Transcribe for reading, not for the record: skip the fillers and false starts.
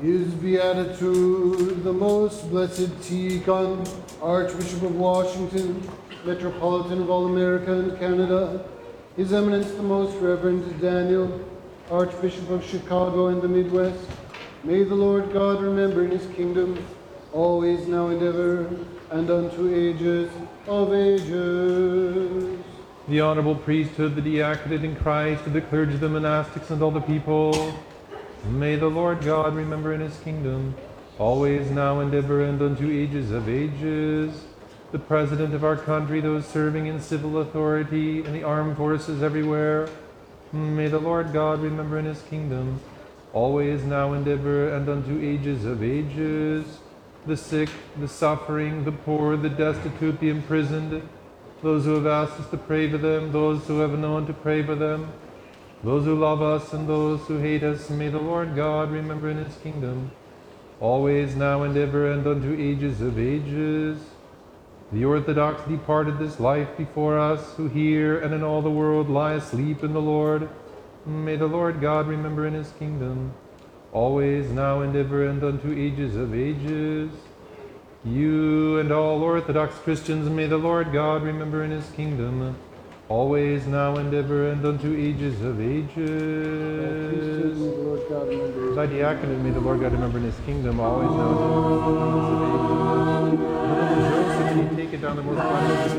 His Beatitude, the Most Blessed Tikhon, Archbishop of Washington, Metropolitan of all America and Canada, His Eminence the Most Reverend Daniel, Archbishop of Chicago and the Midwest, may the Lord God remember in his kingdom, always, now, and ever, and unto ages of ages. The honorable priesthood, the diaconate in Christ, the clergy, the monastics, and all the people, may the Lord God remember in his kingdom, always, now, and ever, and unto ages of ages. The President of our country, those serving in civil authority, and the armed forces everywhere, may the Lord God remember in his kingdom, always, now, and ever, and unto ages of ages. The sick, the suffering, the poor, the destitute, the imprisoned, those who have asked us to pray for them, those who have known to pray for them, those who love us and those who hate us, may the Lord God remember in his kingdom, always, now, and ever, and unto ages of ages. The Orthodox departed this life before us, who here and in all the world lie asleep in the Lord, may the Lord God remember in his kingdom, always, now, and ever, and unto ages of ages. You and all Orthodox Christians, may the Lord God remember in his kingdom, always, now, and ever, and unto ages of ages. Thy diaconate, may the Lord God remember in his kingdom, always, now, and ever, and unto ages of ages. Little Joseph, may he take it down the most